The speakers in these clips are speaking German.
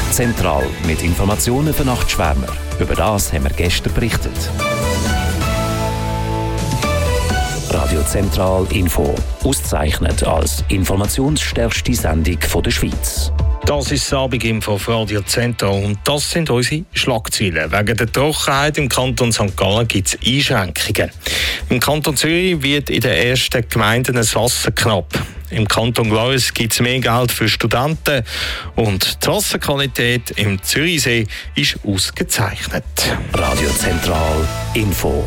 Zentral mit Informationen für Nachtschwärmer. Über das haben wir gestern berichtet. Radio Zentral Info. Ausgezeichnet als informationsstärkste Sendung der Schweiz. Das ist das Abendinfo auf Radio Zentral und das sind unsere Schlagzeilen. Wegen der Trockenheit im Kanton St. Gallen gibt es Einschränkungen. Im Kanton Zürich wird in den ersten Gemeinden das Wasser knapp. Im Kanton Glarus gibt es mehr Geld für Studenten und die Wasserqualität im Zürichsee ist ausgezeichnet. Radio Zentral Info.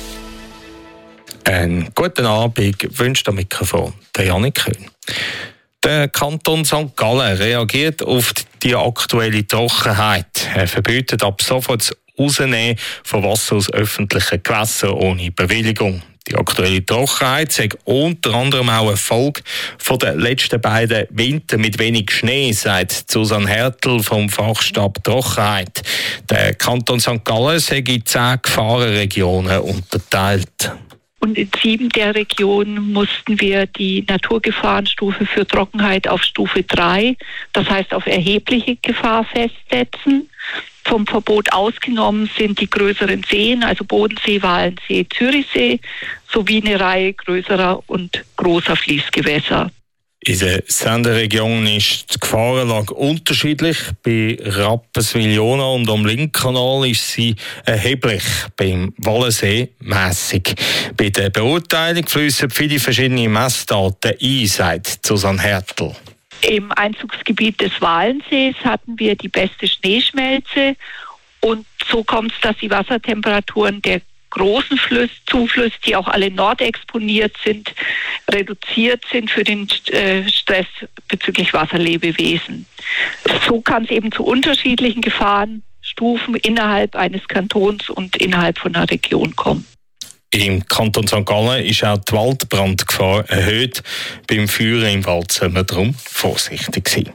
Einen guten Abend wünscht am Mikrofon der Janik Kühn. Der Kanton St. Gallen reagiert auf die aktuelle Trockenheit. Er verbietet ab sofort das Rausnehmen von Wasser aus öffentlichen Gewässern ohne Bewilligung. Die aktuelle Trockenheit sei unter anderem auch eine Folge von den letzten beiden Winter mit wenig Schnee, sagt Susanne Hertel vom Fachstab Trockenheit. Der Kanton St. Gallen sei in 10 Gefahrenregionen unterteilt. Und in 7 der Regionen mussten wir die Naturgefahrenstufe für Trockenheit auf Stufe 3, das heißt auf erhebliche Gefahr festsetzen. Vom Verbot ausgenommen sind die größeren Seen, also Bodensee, Walensee, Zürichsee, sowie eine Reihe größerer und großer Fließgewässer. In den Senderegionen ist die Gefahrenlage unterschiedlich. Bei Rapperswil-Jona und am Linkkanal ist sie erheblich, beim Wallensee mässig. Bei der Beurteilung fließen viele verschiedene Messdaten ein, sagt Susanne Hertel. Im Einzugsgebiet des Walensees hatten wir die beste Schneeschmelze und so kommt es, dass die Wassertemperaturen der großen Zuflüsse, die auch alle nordexponiert sind, reduziert sind für den Stress bezüglich Wasserlebewesen. So kann es eben zu unterschiedlichen Gefahrenstufen innerhalb eines Kantons und innerhalb von einer Region kommen. Im Kanton St. Gallen ist auch die Waldbrandgefahr erhöht. Beim Feuern im Wald soll man darum vorsichtig sein.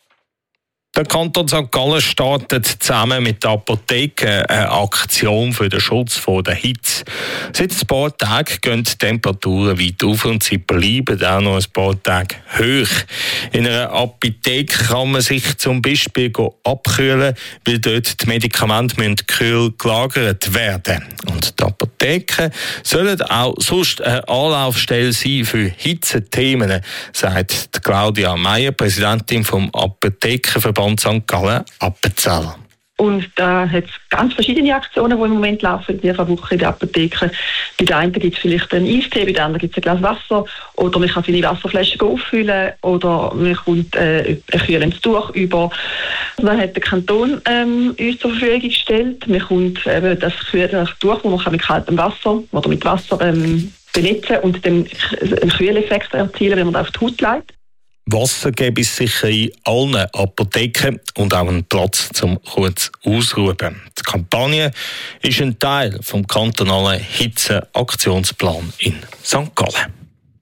Der Kanton St. Gallen startet zusammen mit der Apotheke eine Aktion für den Schutz vor der Hitze. Seit ein paar Tagen gehen die Temperaturen weit auf und sie bleiben auch noch ein paar Tage hoch. In einer Apotheke kann man sich zum Beispiel abkühlen, weil dort die Medikamente kühl gelagert werden. Und die Apotheken sollen auch sonst eine Anlaufstelle sein für Hitzethemen, sagt Claudia Meyer, Präsidentin vom Apothekenverband St. Gallen Appenzell. Und da hat es ganz verschiedene Aktionen, die im Moment laufen, diese Woche in der Apotheke. Bei der einen gibt es vielleicht einen Eistee, bei der anderen gibt es ein Glas Wasser oder man kann seine Wasserflaschen auffüllen oder man kommt ein kühlendes Tuch über. Dann hat der Kanton uns zur Verfügung gestellt. Man kommt das kühlende Tuch, das man mit kaltem Wasser oder mit Wasser benutzen und dann einen Kühleffekt erzielen, wenn man das auf die Haut legt. Wasser gäbe es sicher in allen Apotheken und auch einen Platz zum kurz ausruhen. Die Kampagne ist ein Teil vom kantonalen Hitzeaktionsplan in St. Gallen.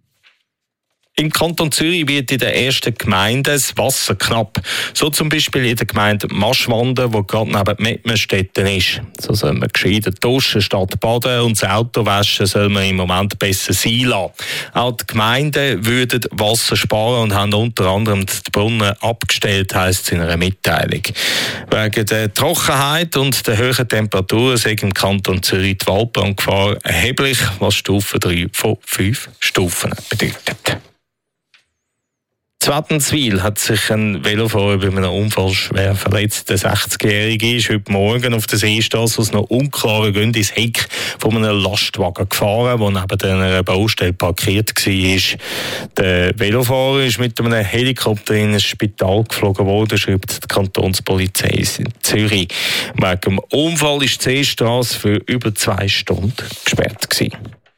Im Kanton Zürich wird in den ersten Gemeinden das Wasser knapp. So zum Beispiel in der Gemeinde Maschwanden, die gerade neben Mettmerstetten ist. So soll man gescheiter duschen statt baden und das Auto waschen soll man im Moment besser sein lassen. Auch die Gemeinden würden Wasser sparen und haben unter anderem die Brunnen abgestellt, heisst es in einer Mitteilung. Wegen der Trockenheit und der hohen Temperaturen sei im Kanton Zürich die Waldbrandgefahr erheblich, was Stufe 3 von 5 Stufen bedeutet. In Wättenswil hat sich ein Velofahrer bei einem Unfall schwer verletzt. Der 60-Jährige ist heute Morgen auf der Seestrasse aus noch unklaren Gründen ins Heck von einem Lastwagen gefahren, der neben einer Baustelle parkiert war. Der Velofahrer ist mit einem Helikopter in ein Spital geflogen worden, schreibt die Kantonspolizei in Zürich. Wegen dem Unfall war die Seestrasse für über 2 Stunden gesperrt gewesen.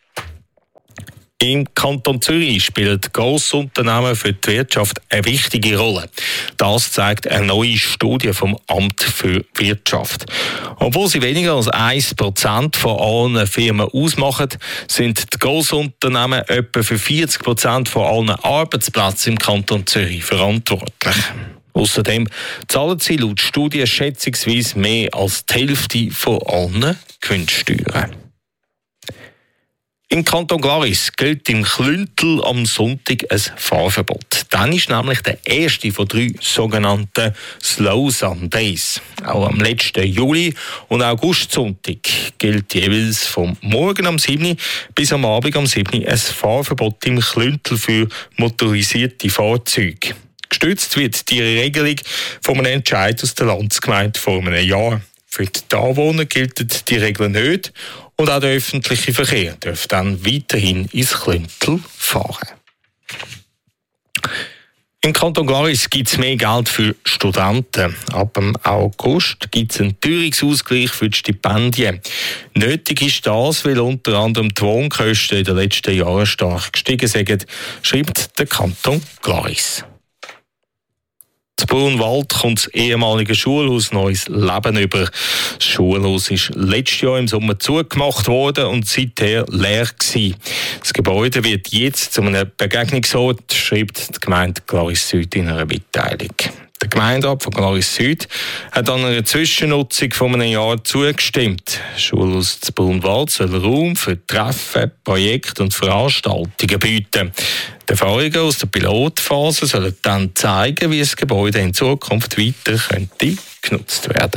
Im Kanton Zürich spielen Grossunternehmen für die Wirtschaft eine wichtige Rolle. Das zeigt eine neue Studie vom Amt für Wirtschaft. Obwohl sie weniger als 1% von allen Firmen ausmachen, sind die Grossunternehmen etwa für 40% von allen Arbeitsplätzen im Kanton Zürich verantwortlich. Außerdem zahlen sie laut Studie schätzungsweise mehr als die Hälfte von allen Gewinnsteuern. Im Kanton Glaris gilt im Klüntel am Sonntag ein Fahrverbot. Dann ist nämlich der erste von 3 sogenannten Slow Sundays. Auch am letzten Juli- und Augustsonntag gilt jeweils vom Morgen am 7. bis am Abend am 7. ein Fahrverbot im Klüntel für motorisierte Fahrzeuge. Gestützt wird die Regelung von einem Entscheid aus der Landsgemeinde vor einem Jahr. Für die Anwohner gilt die Regel nicht und auch der öffentliche Verkehr darf dann weiterhin ins Klüntel fahren. Im Kanton Glaris gibt es mehr Geld für Studenten. Ab dem August gibt es einen Teuerungsausgleich für die Stipendien. Nötig ist das, weil unter anderem die Wohnkosten in den letzten Jahren stark gestiegen sind, schreibt der Kanton Glaris. In Brunwald kommt das ehemalige Schulhaus neues Leben über. Das Schulhaus ist letztes Jahr im Sommer zugemacht worden und seither leer gewesen. Das Gebäude wird jetzt zu einem Begegnungsort, schreibt die Gemeinde Glaris Süd in einer Mitteilung. Der Gemeinderat von Glaris Süd hat an einer Zwischennutzung von einem Jahr zugestimmt. Das Schulhaus zu Brunwald soll Raum für Treffen, Projekte und Veranstaltungen bieten. Die Erfahrungen aus der Pilotphase sollen dann zeigen, wie das Gebäude in Zukunft weiter könnte genutzt werden.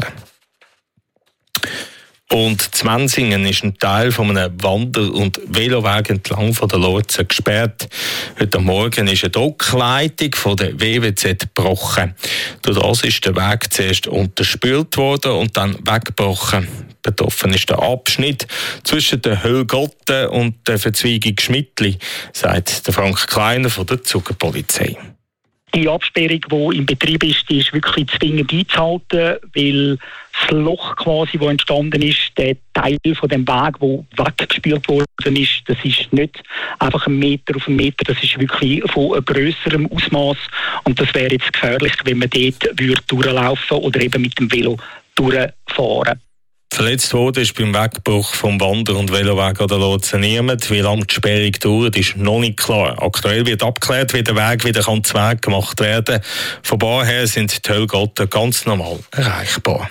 Und Zmensingen ist ein Teil von einem Wander- und Veloweg entlang von der Lorze gesperrt. Heute Morgen ist eine Dockleitung von der WWZ gebrochen. Durch das ist der Weg zuerst unterspült worden und dann weggebrochen. Betroffen ist der Abschnitt zwischen der Höllgotte und der Verzweigung Schmidtli, sagt der Frank Kleiner von der Zugerpolizei. Die Absperrung, die im Betrieb ist, die ist wirklich zwingend einzuhalten, weil das Loch quasi, das entstanden ist, der Teil von dem Weg, der weggespült worden ist, das ist nicht einfach 1 Meter auf 1 Meter, das ist wirklich von einem grösseren Ausmaß und das wäre jetzt gefährlich, wenn man dort durchlaufen oder eben mit dem Velo durchfahren. Verletzt wurde ist beim Wegbruch vom Wander- und Veloweg an der Lotse niemand. Wie lange die Sperrung dauert, ist noch nicht klar. Aktuell wird abgeklärt, wie der Weg wieder zu Weg gemacht werden kann. Von Bar her sind die Höllgotten ganz normal erreichbar.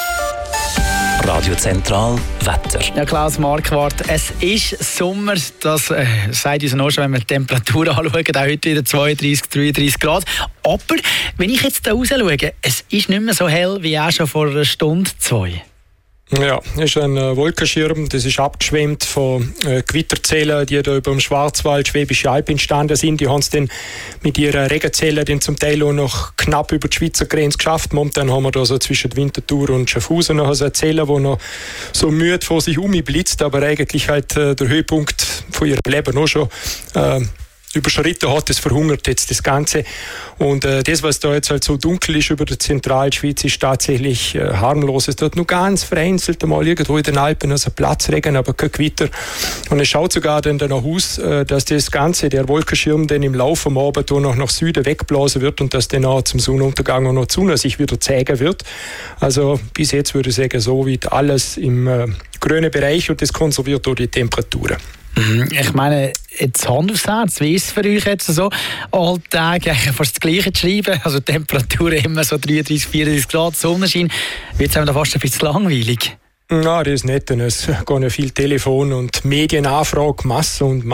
Radio Zentral Wetter. Ja, Klaus Marquardt, es ist Sommer, das sagt uns auch schon, wenn wir die Temperatur anschauen, auch heute wieder 32, 33 Grad. Aber wenn ich jetzt da raus schaue, es ist nicht mehr so hell wie auch schon vor einer Stunde, 2. Ja, das ist ein Wolkenschirm, das ist abgeschwemmt von Gewitterzellen, die da über dem Schwarzwald, Schwäbische Alb entstanden sind. Die haben es dann mit ihren Regenzellen dann zum Teil auch noch knapp über die Schweizer Grenze geschafft. Momentan haben wir da so zwischen Winterthur und Schaffhausen noch so eine Zelle, die noch so müde vor sich blitzt, aber eigentlich halt der Höhepunkt von ihrem Leben auch schon überschritten hat, das verhungert jetzt das Ganze. Und das, was da jetzt halt so dunkel ist über der Zentralschweiz, ist tatsächlich harmlos. Es dort nur ganz vereinzelt einmal irgendwo in den Alpen also Platzregen, aber kein Gewitter. Und es schaut sogar dann danach aus, dass das Ganze, der Wolkenschirm, dann im Laufe am Abend noch nach Süden wegblasen wird und dass dann auch zum Sonnenuntergang auch noch die Sonne sich wieder zeigen wird. Also bis jetzt würde ich sagen, so wie alles im grünen Bereich und das konserviert auch die Temperaturen. Ich meine, jetzt Hand aufs Herz, wie ist es für euch jetzt so, Alltag fast das Gleiche zu schreiben, also Temperaturen immer so 33, 34 Grad, Sonnenschein, wird es einem da fast ein bisschen langweilig? Ja, das ist nicht, denn es gehen ja viel Telefon- und Medienanfragen, Masse und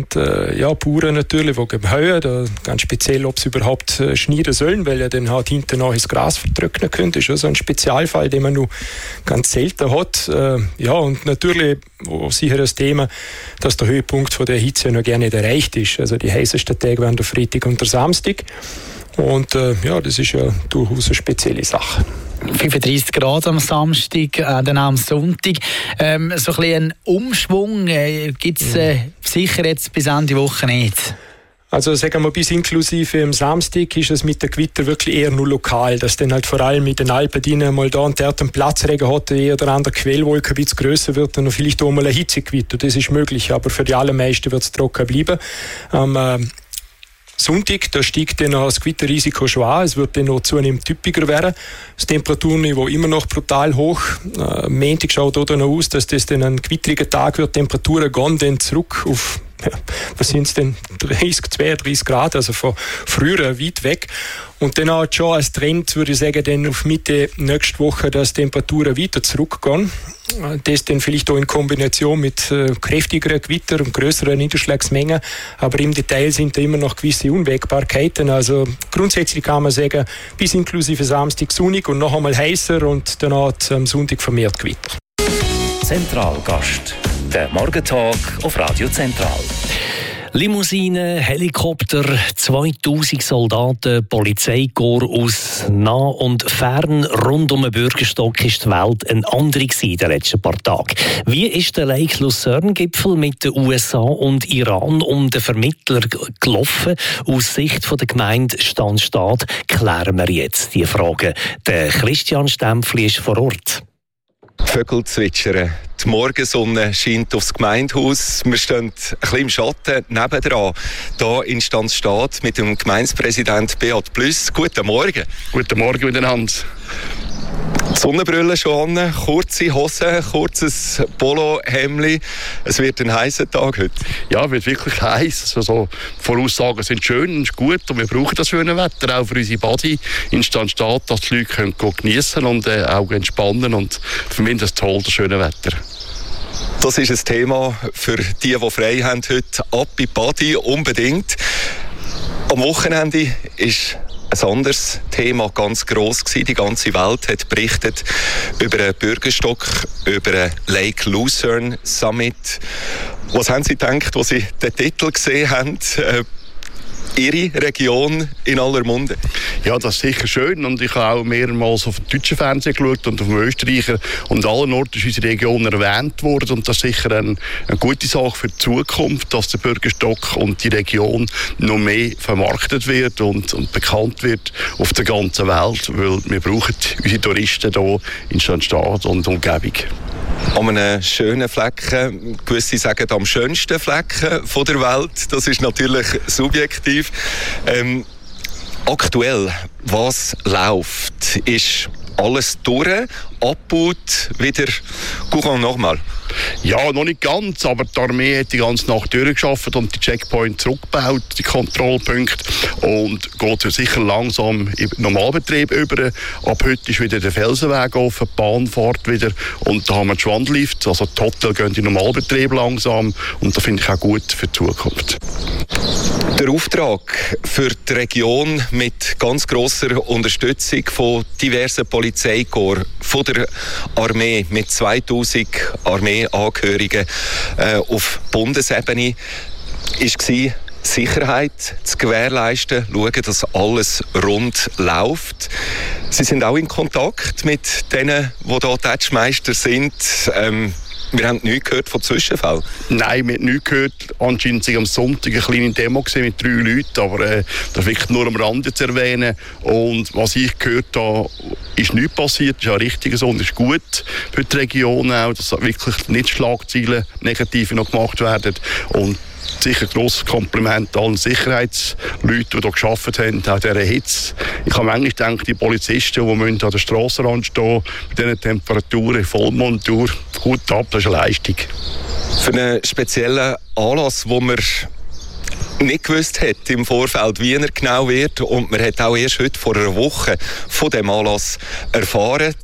ja, Bauern natürlich, die geben ganz speziell, ob sie überhaupt schneiden sollen, weil ja dann halt hinten noch das Gras vertrocknen könnte. Das ist ja so ein Spezialfall, den man nur ganz selten hat. Ja, und natürlich sicher das Thema, dass der Höhepunkt von der Hitze noch gerne nicht erreicht ist. Also die heißesten Tage waren der Freitag und der Samstag. Und ja, das ist ja durchaus eine spezielle Sache. 35 Grad am Samstag, dann am Sonntag. So ein bisschen einen Umschwung gibt es sicher jetzt bis Ende Woche nicht. Also sagen wir, bis inklusive am Samstag ist es mit der Gewitter wirklich eher nur lokal, dass dann halt vor allem mit den Alpen mal da und dort einen Platzregen hat, eher der andere Quellwolke ein bisschen grösser wird und vielleicht auch mal ein Hitzegewitter. Das ist möglich, aber für die allermeisten wird es trocken bleiben. Sonntag, da steigt dann das Gewitterrisiko schon an. Es wird dann noch zunehmend typischer werden. Das Temperaturniveau immer noch brutal hoch. Montag schaut auch noch aus, dass das dann ein gewitteriger Tag wird. Temperaturen gehen dann zurück auf was sind es denn, 32 Grad, also von früher weit weg. Und dann hat schon als Trend, würde ich sagen, dann auf Mitte nächste Woche, dass Temperaturen weiter zurückgehen. Das dann vielleicht auch in Kombination mit kräftigeren Gewitter und größeren Niederschlagsmengen. Aber im Detail sind da immer noch gewisse Unwägbarkeiten. Also grundsätzlich kann man sagen, bis inklusive Samstag sonnig und noch einmal heißer und dann hat am Sonntag vermehrt Gewitter. Zentralgast. Der Morgentalk auf Radio Zentral. Limousinen, Helikopter, 2000 Soldaten, Polizeikorps aus nah und fern. Rund um den Bürgerstock ist die Welt eine andere in den letzten paar Tagen. Wie ist der Lake Lucerne-Gipfel mit den USA und Iran um den Vermittler gelaufen? Aus Sicht der Gemeinde Stand-Staat klären wir jetzt die Fragen. Der Christian Stempfli ist vor Ort. Vögel zwitschern, die Morgensonne scheint aufs Gemeindehaus. Wir stehen ein bisschen im Schatten nebendran, hier in Stand-Staat mit dem Gemeindepräsident Beat Plüss. Guten Morgen. Guten Morgen miteinander. Die Sonnenbrille schon an, kurze Hosen, kurzes Polohemdli. Es wird ein heißer Tag heute. Ja, es wird wirklich heiß. Also, Voraussagen sind schön und gut und wir brauchen das schöne Wetter auch für unsere Body in Stand-Staat, dass die Leute geniessen und auch entspannen und für mich das toll, das schöne Wetter. Das ist ein Thema für die frei haben heute. Ab in die Body, unbedingt. Am Wochenende ist ein anderes Thema ganz gross gewesen. Die ganze Welt hat berichtet über einen Bürgerstock, über einen Lake Lucerne Summit. Was haben Sie gedacht, als Sie den Titel gesehen haben? Ihre Region in aller Munde? Ja, das ist sicher schön und ich habe auch mehrmals auf den deutschen Fernsehen geschaut und auf dem Österreicher und an allen Orten ist unsere Region erwähnt worden und das ist sicher eine gute Sache für die Zukunft, dass der Bürgerstock und die Region noch mehr vermarktet wird und bekannt wird auf der ganzen Welt, weil wir brauchen unsere Touristen hier in Stand-Staat und Umgebung. An einem schönen Flecken, gewisse sagen am schönsten Flecken von der Welt, das ist natürlich subjektiv. Aktuell, was läuft? Ist alles durch, abgebaut, wieder Courant normal? Ja, noch nicht ganz, aber die Armee hat die ganze Nacht durchgearbeitet und die Checkpoints zurückgebaut, die Kontrollpunkte, und geht sicher langsam in Normalbetrieb über. Ab heute ist wieder der Felsenweg offen, die Bahn fährt wieder und da haben wir die Schwandlift, also die Hotels gehen in Normalbetrieb langsam und das finde ich auch gut für die Zukunft. Der Auftrag für die Region mit ganz grosser Unterstützung von diversen Polizeikorps, von der Armee mit 2000 Armeeangehörigen auf Bundesebene war, Sicherheit zu gewährleisten, schauen, dass alles rund läuft. Sie sind auch in Kontakt mit denen, die hier Touchmeister sind. Wir haben nichts gehört von Zwischenfällen. Nein, wir haben nichts gehört. Anscheinend war am Sonntag eine kleine Demo mit 3 Leuten, aber das ist wirklich nur am Rande zu erwähnen. Und was ich gehört habe, ist nichts passiert. Das ist auch richtig so und ist gut für die Region auch, dass wirklich nicht Schlagzeilen negative noch gemacht werden. Und sicher ein grosses Kompliment allen Sicherheitsleuten, die hier gearbeitet haben, auch dieser Hitze. Ich habe manchmal gedacht, die Polizisten, die an der Strassenrand stehen, mit diesen Temperaturen, Vollmontur, gut ab, das ist eine Leistung. Für einen speziellen Anlass, wo man nicht gewusst hat im Vorfeld, wie er genau wird, und man hat auch erst heute vor einer Woche von diesem Anlass erfahren.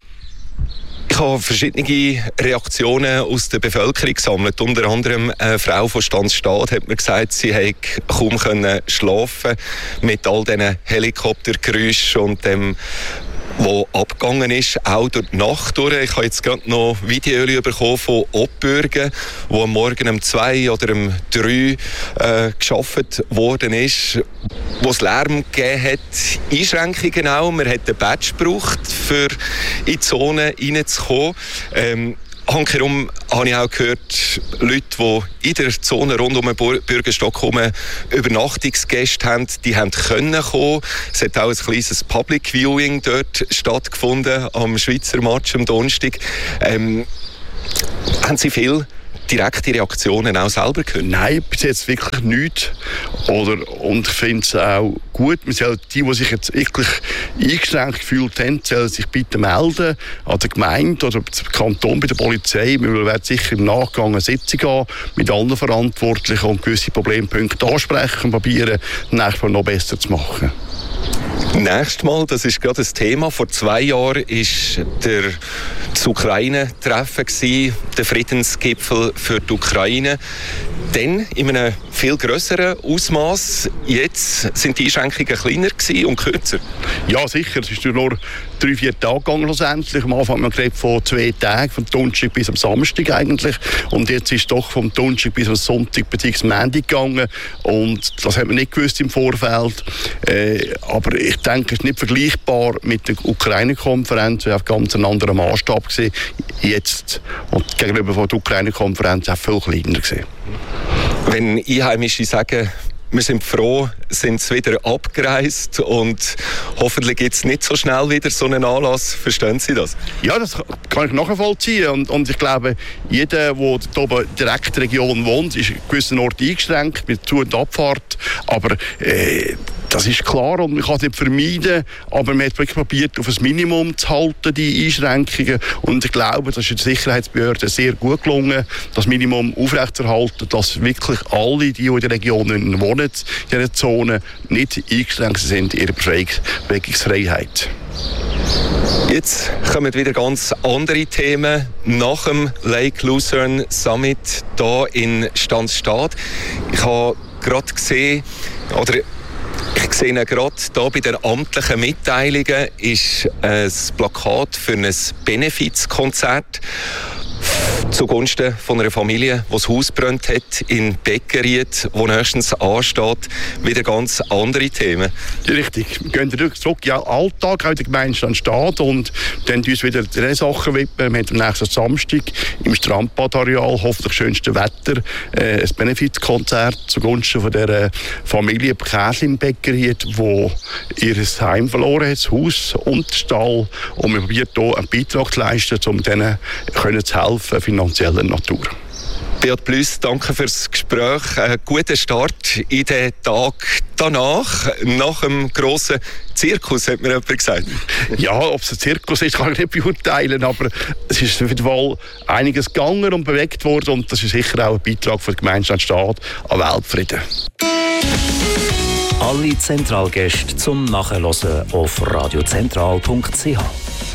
Ich habe verschiedene Reaktionen aus der Bevölkerung gesammelt. Unter anderem eine Frau von Stand-Staat hat mir gesagt, sie hätte kaum schlafen mit all diesen Helikoptergeräuschen und dem, was abgegangen ist, auch durch die Nacht durch. Ich habe jetzt gerade noch Videos bekommen von Obbürgen, die am Morgen um 2 oder um 3 gearbeitet worden ist, wo es Lärm gegeben hat, Einschränkungen auch. Man hat einen Badge gebraucht, für in die Zone reinzukommen. Handherum habe ich auch gehört, Leute, die in der Zone rund um den Bürgerstock herum Übernachtungsgäste haben, die haben können kommen. Es hat auch ein kleines Public Viewing dort stattgefunden am Schweizer Match am Donnerstag. Haben Sie viel direkte Reaktionen auch selber gehört? Nein, bis jetzt wirklich nichts. Und ich finde es auch gut, die sich jetzt wirklich eingeschränkt gefühlt haben, sollen sich bitte melden an der Gemeinde oder am Kanton bei der Polizei. Wir werden sicher im Nachgang eine Sitzung haben mit allen Verantwortlichen und gewisse Problempunkte ansprechen und probieren, nächstes Mal noch besser zu machen. Nächstes Mal, das ist gerade das Thema. Vor 2 Jahren war das Ukraine-Treffen, der Friedensgipfel für die Ukraine. Dann in einem viel grösseren Ausmaß. Jetzt sind die Einschränkungen kleiner und kürzer. Ja, sicher. Es ist nur 3-4 Tage gegangen schlussendlich. Am Anfang haben wir geredet von 2 Tagen, vom Donnerstag bis am Samstag eigentlich. Und jetzt ist es doch vom Donnerstag bis am Sonntag bzw. Montag gegangen. Und das hat man nicht gewusst im Vorfeld. Aber ich denke, es ist nicht vergleichbar mit der Ukraine-Konferenz. Es war ganz ein anderer Maßstab jetzt. Und gegenüber von der Ukraine-Konferenz auch viel kleiner gewesen. Wenn Einheimische sagen, wir sind froh, sind sie wieder abgereist und hoffentlich gibt es nicht so schnell wieder so einen Anlass. Verstehen Sie das? Ja, das kann ich nachvollziehen. Und ich glaube, jeder, der hier oben direkt in der Region wohnt, ist an gewissen Orten eingeschränkt mit Zu- und Abfahrt. Aber das ist klar und man kann es nicht vermeiden, aber man hat wirklich probiert, auf ein Minimum zu halten, die Einschränkungen. Und ich glaube, das ist der Sicherheitsbehörde sehr gut gelungen, das Minimum aufrechtzuerhalten, dass wirklich alle, die in der Region wohnen, in dieser Zone, nicht eingeschränkt sind in ihrer Bewegungsfreiheit. Jetzt kommen wieder ganz andere Themen nach dem Lake Lucerne Summit hier in Stanzstadt. Ich habe gerade gesehen, ich sehe gerade hier bei den amtlichen Mitteilungen ist ein Plakat für ein Benefizkonzert zugunsten von einer Familie, die das Haus brennt hat in Beckeried, wo nächstens ansteht, wieder ganz andere Themen. Richtig. Wir gehen zurück in den Alltag, auch in der Gemeinde Stanzstadt und dann uns wieder diese Sachen widmen. Wir haben am nächsten Samstag im Strandbadareal, hoffentlich schönste Wetter, ein Benefizkonzert zugunsten von dieser Familie Käsli in Beckeried, die ihr Heim verloren hat, das Haus und den Stall. Und wir probieren hier einen Beitrag zu leisten, um denen zu helfen, finanzieller Natur. Beat Plüss, danke fürs Gespräch. Einen guten Start in den Tag danach, nach dem grossen Zirkus, hat mir jemand gesagt. Ja, ob es ein Zirkus ist, kann ich nicht beurteilen, aber es ist auf jeden Fall einiges gegangen und bewegt worden und das ist sicher auch ein Beitrag von der Gemeinde Stanzstadt an Weltfrieden. Alle Zentralgäste zum Nachhören auf radiozentral.ch.